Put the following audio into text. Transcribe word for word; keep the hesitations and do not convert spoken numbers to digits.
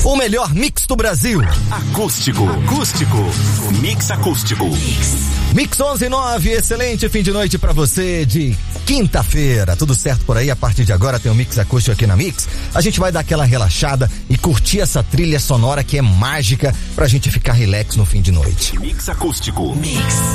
O melhor mix do Brasil. Acústico. Acústico. Mix acústico. Mix. Mix onze e nove, excelente fim de noite pra você de quinta-feira. Tudo certo por aí? A partir de agora tem um mix acústico aqui na Mix. A gente vai dar aquela relaxada e curtir essa trilha sonora que é mágica pra gente ficar relax no fim de noite. Mix acústico. Mix.